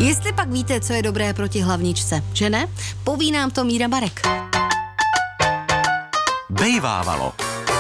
Jestli pak víte, co je dobré proti hlavničce, že ne? Poví nám to Míra Marek. Bejvávalo.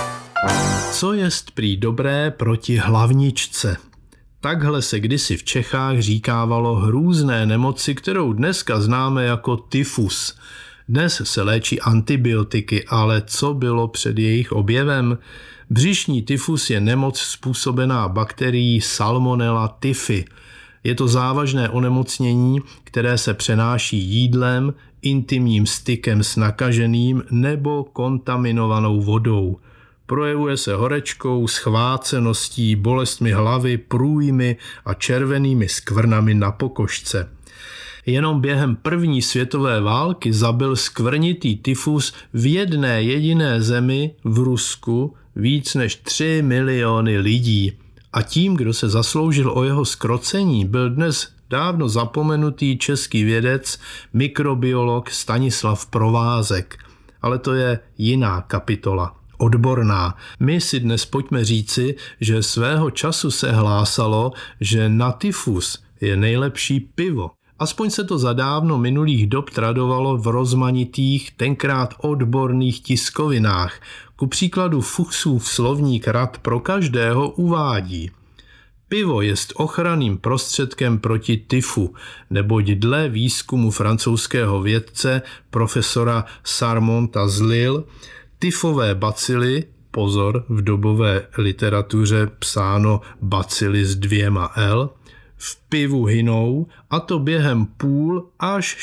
Co jest prý dobré proti hlavničce? Takhle se kdysi v Čechách říkávalo hrůzné nemoci, kterou dneska známe jako tyfus. Dnes se léčí antibiotiky, ale co bylo před jejich objevem? Břišní tyfus je nemoc způsobená bakterií Salmonella typhi. Je to závažné onemocnění, které se přenáší jídlem, intimním stykem s nakaženým nebo kontaminovanou vodou. Projevuje se horečkou, schváceností, bolestmi hlavy, průjmy a červenými skvrnami na pokožce. Jenom během první světové války zabil skvrnitý tyfus v jedné jediné zemi, v Rusku, víc než 3 miliony lidí. A tím, kdo se zasloužil o jeho zkrocení, byl dnes dávno zapomenutý český vědec, mikrobiolog Stanislav Provázek. Ale to je jiná kapitola, odborná. My si dnes pojďme říci, že svého času se hlásalo, že na tyfus je nejlepší pivo. Aspoň se to za dávno minulých dob tradovalo v rozmanitých, tenkrát odborných tiskovinách. Ku příkladu Fuchsův slovník rad pro každého uvádí: pivo jest ochranným prostředkem proti tyfu, neboť dle výzkumu francouzského vědce profesora Sarmonta z Lille tyfové bacily, pozor, v dobové literatuře psáno bacily s 2 L, v pivu hynou, a to během 0,5 až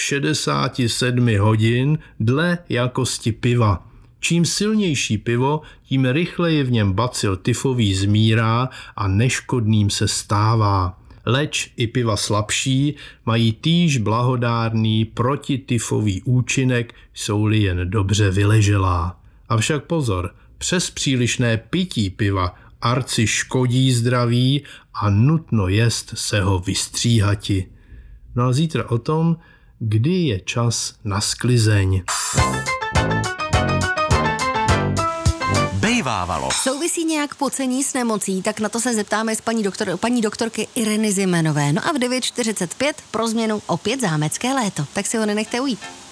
67 hodin dle jakosti piva. Čím silnější pivo, tím rychleji v něm bacil tyfový zmírá a neškodným se stává. Leč i piva slabší mají týž blahodárný protityfový účinek, jsou-li jen dobře vyleželá. Avšak pozor, přes přílišné pití piva arci škodí zdraví a nutno jest se ho vystříhati. No a zítra o tom, kdy je čas na sklizeň. Bejvávalo. Souvisí nějak pocení s nemocí, tak na to se zeptáme s paní doktorky Ireny Zimenové. No a v 9:45 pro změnu opět zámecké léto, tak si ho nenechte ujít.